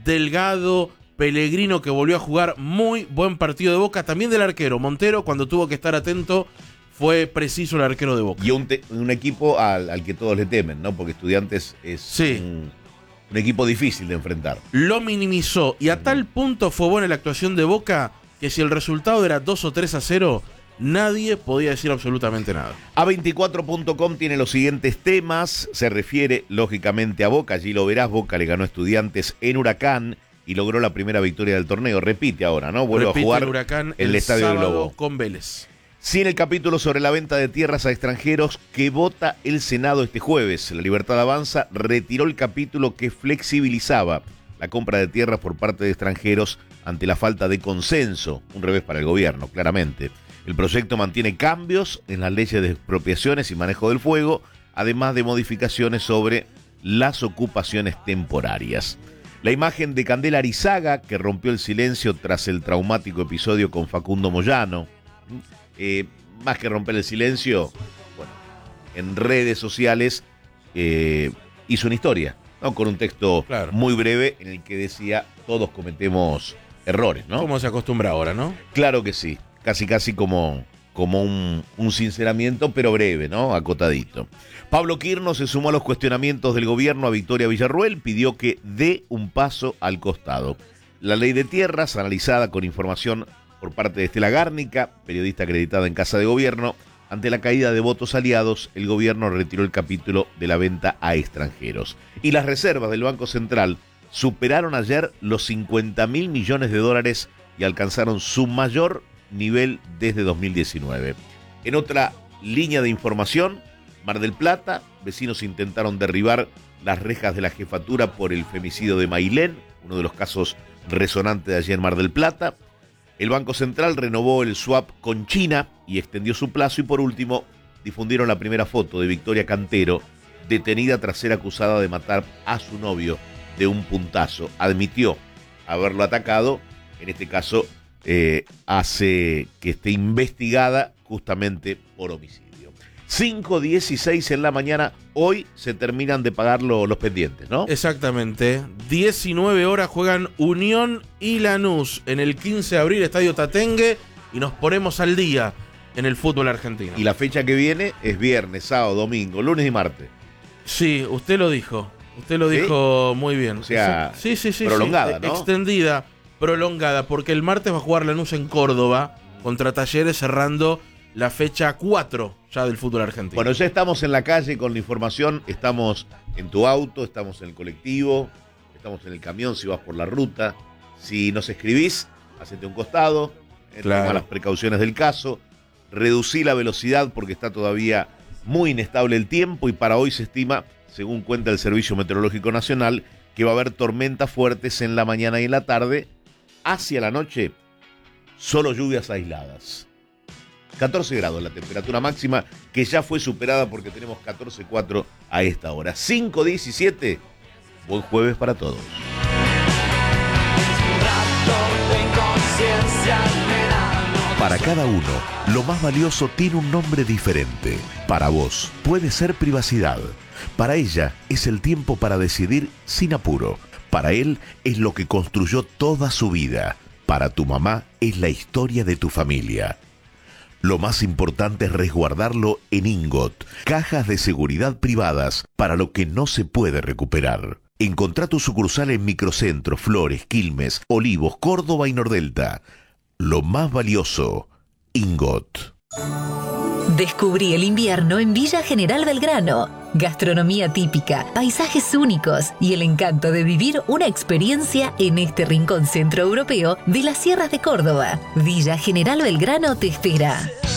Delgado, Pellegrino, que volvió a jugar muy buen partido de Boca, también del arquero Montero, cuando tuvo que estar atento, fue preciso el arquero de Boca. Y un equipo al que todos le temen, ¿no? Porque Estudiantes es sí. un equipo difícil de enfrentar. Lo minimizó, y a tal punto fue buena la actuación de Boca, que si el resultado era 2 o 3-0, nadie podía decir absolutamente nada. A24.com tiene los siguientes temas. Se refiere, lógicamente, a Boca. Allí lo verás. Boca le ganó a Estudiantes en Huracán y logró la primera victoria del torneo. Repite ahora, ¿no? Vuelve a jugar el Huracán el Estadio del Globo con Vélez. Sí, en el capítulo sobre la venta de tierras a extranjeros que vota el Senado este jueves. La Libertad Avanza retiró el capítulo que flexibilizaba la compra de tierras por parte de extranjeros ante la falta de consenso. Un revés para el gobierno, claramente. El proyecto mantiene cambios en las leyes de expropiaciones y manejo del fuego, además de modificaciones sobre las ocupaciones temporarias. La imagen de Candela Arizaga, que rompió el silencio tras el traumático episodio con Facundo Moyano. Más que romper el silencio, bueno, en redes sociales hizo una historia, ¿no? Con un texto muy breve en el que decía: todos cometemos errores, ¿no? Como se acostumbra ahora, ¿no? Claro que sí. Casi como un sinceramiento, pero breve, ¿no? Acotadito. Pablo Quirno se sumó a los cuestionamientos del gobierno a Victoria Villarruel, pidió que dé un paso al costado. La ley de tierras, analizada con información por parte de Estela Gárnica, periodista acreditada en Casa de Gobierno, ante la caída de votos aliados, el gobierno retiró el capítulo de la venta a extranjeros. Y las reservas del Banco Central superaron ayer los 50.000 millones de dólares y alcanzaron su mayor nivel desde 2019. En otra línea de información, Mar del Plata, vecinos intentaron derribar las rejas de la jefatura por el femicidio de Mailén, uno de los casos resonantes de ayer en Mar del Plata. El Banco Central renovó el swap con China y extendió su plazo. Y por último, difundieron la primera foto de Victoria Cantero, detenida tras ser acusada de matar a su novio de un puntazo. Admitió haberlo atacado, en este caso hace que esté investigada justamente por homicidio. 5:16 en la mañana, hoy se terminan de pagar los pendientes, ¿no? Exactamente, 19 horas juegan Unión y Lanús en el 15 de abril, Estadio Tatengue, y nos ponemos al día en el fútbol argentino. Y la fecha que viene es viernes, sábado, domingo, lunes y martes. Sí, usted lo dijo muy bien. O sea, sí, prolongada, ¿no? Extendida, prolongada, porque el martes va a jugar Lanús en Córdoba contra Talleres, cerrando la fecha 4 ya del fútbol argentino. Bueno, ya estamos en la calle con la información, estamos en tu auto, estamos en el colectivo, estamos en el camión si vas por la ruta. Si nos escribís, hacete un costado, toma las precauciones del caso, reducí la velocidad porque está todavía muy inestable el tiempo y para hoy se estima, según cuenta el Servicio Meteorológico Nacional, que va a haber tormentas fuertes en la mañana y en la tarde. Hacia la noche, solo lluvias aisladas. 14 grados la temperatura máxima, que ya fue superada porque tenemos 14,4 a esta hora. 5:17, buen jueves para todos. Para cada uno, lo más valioso tiene un nombre diferente. Para vos, puede ser privacidad. Para ella, es el tiempo para decidir sin apuro. Para él, es lo que construyó toda su vida. Para tu mamá, es la historia de tu familia. Lo más importante es resguardarlo en Ingot, cajas de seguridad privadas para lo que no se puede recuperar. Encontrá tu sucursal en Microcentro, Flores, Quilmes, Olivos, Córdoba y Nordelta. Lo más valioso, Ingot. Descubrí el invierno en Villa General Belgrano. Gastronomía típica, paisajes únicos y el encanto de vivir una experiencia en este rincón centroeuropeo de las sierras de Córdoba. Villa General Belgrano te espera.